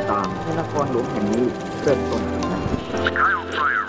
ต่างๆให้นครหลวงแห่งนี้เริ่มต้นขึ้นนะ